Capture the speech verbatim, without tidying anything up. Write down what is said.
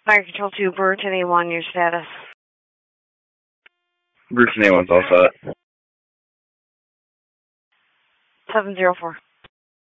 Fire Control two, Burton A one, your status. Burton A one's all set. seven zero four.